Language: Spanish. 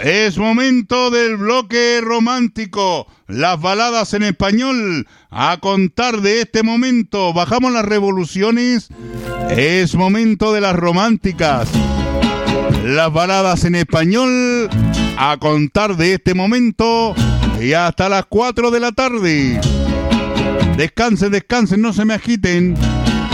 Es momento del bloque romántico. Las baladas en español. A contar de este momento. Bajamos las revoluciones. Es momento de las románticas. Las baladas en español. A contar de este momento. Y hasta las 4 de la tarde. Descansen, descansen, no se me agiten.